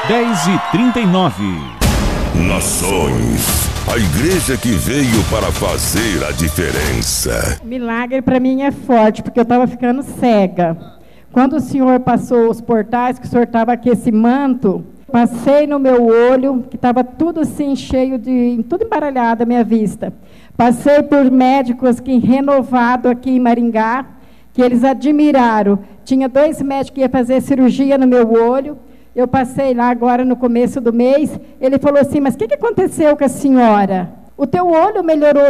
10h39. Nações, a igreja que veio para fazer a diferença. O milagre para mim é forte, porque eu estava ficando cega. Quando o Senhor passou os portais, que o Senhor estava com esse manto, passei no meu olho, que estava tudo assim, cheio de... tudo embaralhado a minha vista. Passei por médicos que renovado aqui em Maringá, que eles admiraram. Tinha 2 médicos que iam fazer cirurgia no meu olho. Eu passei lá agora no começo do mês. Ele falou assim, mas o que aconteceu com a senhora? O teu olho melhorou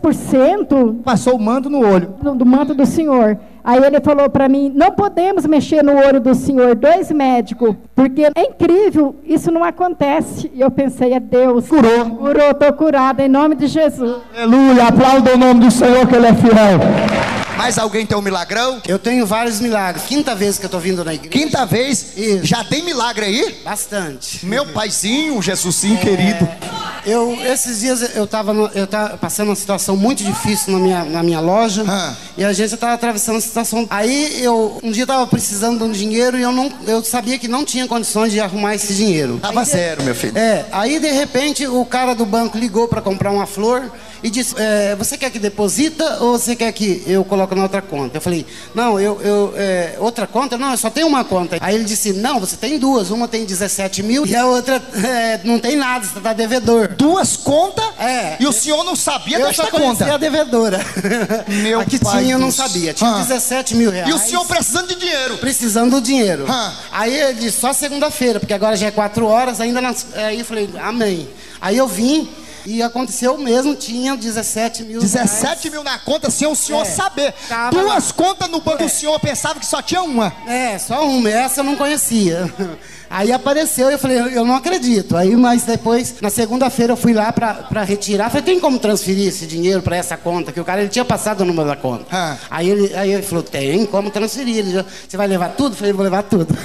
10%. Passou o manto no olho. Do manto do Senhor. Aí ele falou para mim, não podemos mexer no olho do Senhor, 2 médicos, porque é incrível, isso não acontece. E eu pensei, é Deus. Curou, estou curada, em nome de Jesus. Aleluia, aplauda o nome do Senhor, que Ele é fiel. Mais alguém tem um milagrão? Eu tenho vários milagres. 5ª vez que eu tô vindo na igreja. 5ª vez? Isso. Já tem milagre aí? Bastante. Meu paizinho, Jesusinho querido. Esses dias eu tava passando uma situação muito difícil na minha loja. E a gente tava atravessando a situação. Aí um dia tava precisando de um dinheiro e eu sabia que não tinha condições de arrumar esse dinheiro. Tava zero, meu filho. Aí de repente o cara do banco ligou para comprar uma flor e disse, você quer que deposita ou você quer que eu coloque na outra conta? Eu falei, não, outra conta? Não, eu só tenho uma conta. Aí ele disse, não, você tem 2, uma tem 17 mil e a outra não tem nada, você tá devedor. 2 contas? E o senhor não sabia desta conta? Eu só conhecia a devedora. Meu a que pai tinha eu não sabia, tinha 17 mil reais. E o senhor precisando de dinheiro? Precisando do dinheiro. Aí ele disse, só segunda-feira, porque agora já é 4 horas, ainda aí eu falei, amém. Aí eu vim. E aconteceu mesmo, tinha 17 mil 17 mil na conta, sem o senhor saber. 2 contas no banco, o senhor pensava que só tinha uma. Só uma, essa eu não conhecia. Aí apareceu e eu falei, eu não acredito. Aí, mas depois, na segunda-feira eu fui lá pra retirar. Falei, tem como transferir esse dinheiro pra essa conta? Que o cara, ele tinha passado o número da conta. Aí ele falou, tem como transferir. Você vai levar tudo? Eu falei, vou levar tudo.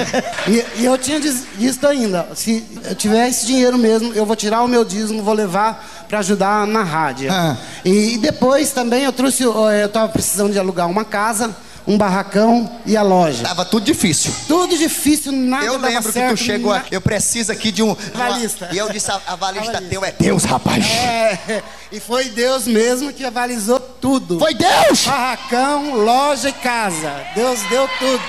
e eu tinha dito ainda, se eu tiver esse dinheiro mesmo, eu vou tirar o meu dízimo, vou levar para ajudar na rádio. E depois também eu estava precisando de alugar uma casa, um barracão e a loja. Tava tudo difícil. Tudo difícil, nada. Eu lembro certo, que tu chegou aqui, eu preciso aqui de um avalista. E eu disse, avalista teu é Deus, rapaz. E foi Deus mesmo que avalizou tudo. Foi Deus! Barracão, loja e casa. Deus deu tudo.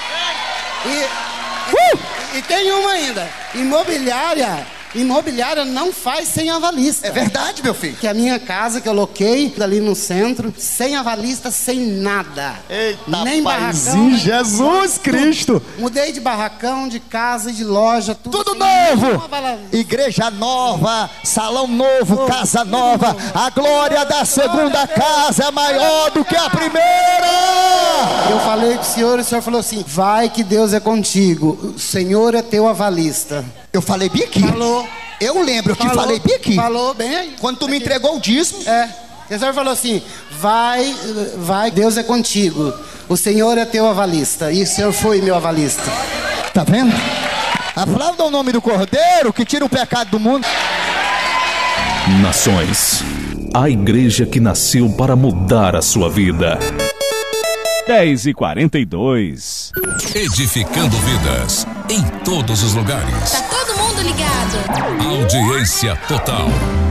E tem uma ainda. Imobiliária não faz sem avalista. É verdade, meu filho. Que a minha casa que eu loquei ali no centro, sem avalista, sem nada. Eita, nem paizinho, barracão. Jesus Cristo. Mudei de barracão, de casa e de loja, tudo novo. Igreja nova, salão novo, casa nova. A glória da segunda casa é maior do que a primeira. Eu falei com o senhor falou assim, vai que Deus é contigo. O Senhor é teu avalista. Eu falei bem aqui. Falou. Eu lembro que falei bem aqui. Falou bem aí. Quando tu me entregou o dízimo. O senhor falou assim, vai, Deus é contigo. O Senhor é teu avalista. E o Senhor foi meu avalista. Tá vendo? Aplauda o nome do Cordeiro que tira o pecado do mundo. Nações, a igreja que nasceu para mudar a sua vida. 10h42. Edificando vidas em todos os lugares. Tá todo mundo ligado. Audiência total.